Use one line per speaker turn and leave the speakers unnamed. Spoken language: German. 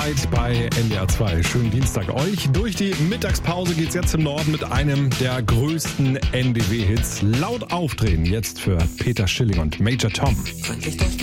Bei NDR 2. Schönen Dienstag euch. Durch die Mittagspause geht's jetzt im Norden mit einem der größten NDW-Hits. Laut aufdrehen jetzt für Peter Schilling und Major Tom.